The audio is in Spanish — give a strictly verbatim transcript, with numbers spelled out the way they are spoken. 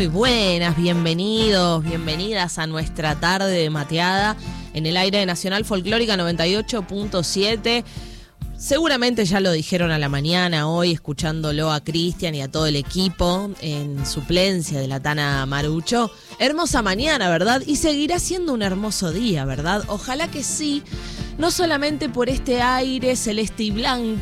Muy buenas, bienvenidos, bienvenidas a nuestra tarde de mateada en el aire de Nacional Folclórica noventa y ocho punto siete. Seguramente ya lo dijeron a la mañana hoy, escuchándolo a Cristian y a todo el equipo en suplencia de la Tana Marucho. Hermosa mañana, ¿verdad? Y seguirá siendo un hermoso día, ¿verdad? Ojalá que sí, no solamente por este aire celeste y blanco